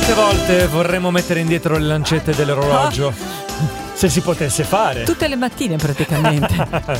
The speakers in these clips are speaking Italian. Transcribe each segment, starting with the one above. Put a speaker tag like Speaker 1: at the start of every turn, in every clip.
Speaker 1: Quante volte vorremmo mettere indietro le lancette dell'orologio? Se si potesse fare.
Speaker 2: Tutte le mattine praticamente.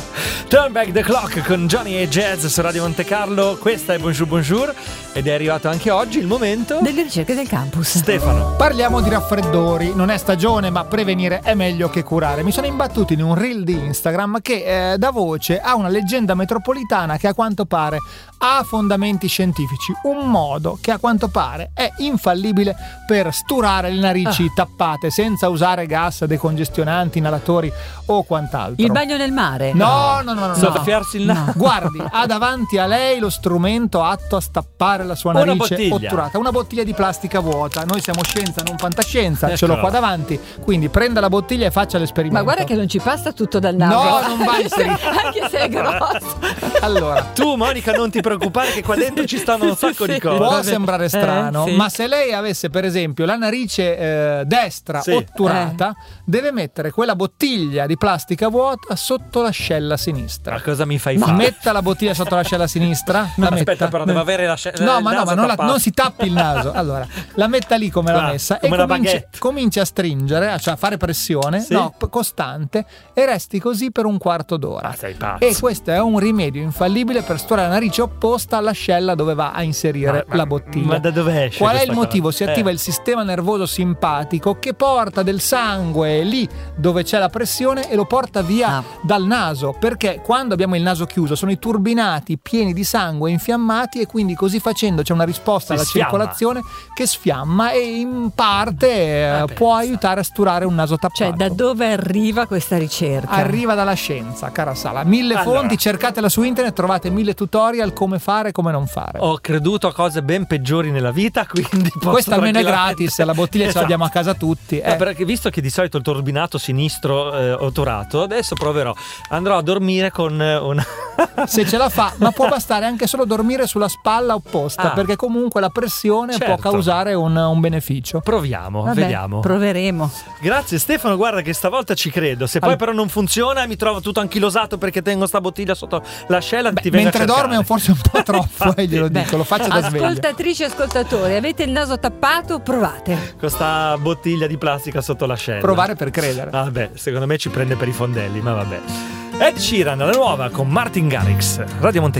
Speaker 1: Turn Back the Clock con Johnny e Jazz su Radio Monte Carlo. Questa è Bonjour Bonjour ed è arrivato anche oggi il momento
Speaker 2: delle ricerche del campus.
Speaker 1: Stefano.
Speaker 3: Parliamo di raffreddori. Non è stagione, ma prevenire è meglio che curare. Mi sono imbattuto in un reel di Instagram che dà voce a una leggenda metropolitana che a quanto pare ha fondamenti scientifici. Un modo che a quanto pare è infallibile per sturare le narici tappate senza usare gas decongestionanti, inalatori o quant'altro.
Speaker 2: Il bagno nel mare?
Speaker 3: No.
Speaker 1: Soffiarsi il naso.
Speaker 3: Guardi, ha davanti a lei lo strumento atto a stappare la sua narice otturata. Una bottiglia di plastica vuota. Noi siamo scienza, non fantascienza. Ce l'ho qua davanti. Quindi prenda la bottiglia e faccia l'esperimento.
Speaker 2: Ma guarda che non ci passa tutto dal naso.
Speaker 3: No, non va inserito.
Speaker 2: Anche se è grosso.
Speaker 3: Allora,
Speaker 1: tu Monica non ti preoccupare che qua dentro ci stanno un sacco di cose.
Speaker 3: Può sembrare strano,
Speaker 2: sì.
Speaker 3: ma se lei avesse per esempio la narice destra otturata, deve mettere quella bottiglia di plastica vuota sotto l'ascella sinistra.
Speaker 1: Ma cosa mi fai fare?
Speaker 3: Metta la bottiglia sotto l'ascella sinistra.
Speaker 1: No, aspetta, però deve avere
Speaker 3: ma non si tappi il naso. Allora, la metta lì come l'ha messa
Speaker 1: come
Speaker 3: e comincia a stringere, cioè a fare pressione, costante, e resti così per un quarto d'ora.
Speaker 1: Sei pazzo.
Speaker 3: E questo è un rimedio infallibile per sturare la narice opposta all'ascella dove va a inserire la bottiglia.
Speaker 1: Ma da dove esce?
Speaker 3: Qual è il motivo?
Speaker 1: Cosa?
Speaker 3: Si attiva il sistema nervoso simpatico che porta del sangue lì dove c'è la pressione e lo porta via dal naso, perché quando abbiamo il naso chiuso sono i turbinati pieni di sangue infiammati e quindi così facendo c'è una risposta alla circolazione che sfiamma e in parte può aiutare a sturare un naso tappato.
Speaker 2: Cioè, da dove arriva questa ricerca?
Speaker 3: Arriva dalla scienza, cara Sala. 1000 fonti, cercatela su internet, trovate 1000 tutorial come fare e come non fare.
Speaker 1: Ho creduto a cose ben peggiori nella vita, quindi posso
Speaker 3: questa almeno è gratis, la bottiglia ce l'abbiamo a casa tutti.
Speaker 1: Perché visto che di solito il turbinato sinistro otturato, adesso proverò. Andrò a dormire con una
Speaker 3: se ce la fa, ma può bastare anche solo dormire sulla spalla opposta, perché comunque la pressione può causare un beneficio.
Speaker 1: Proviamo, vediamo.
Speaker 2: Proveremo.
Speaker 1: Grazie Stefano, guarda che stavolta ci credo. Se poi però non funziona, mi trovo tutto anchilosato perché tengo sta bottiglia sotto l'ascella.
Speaker 3: Mentre dorme forse un po' troppo, glielo dico, lo faccio da sveglio.
Speaker 2: Ascoltatrici e ascoltatori, avete il naso tappato? Provate.
Speaker 1: Con sta bottiglia di plastica sotto l'ascella.
Speaker 3: Provare per credere.
Speaker 1: Vabbè, secondo me ci prende per i fondelli, ma vabbè. Ed Sheeran, la nuova con Martin Garrix, Radio Monte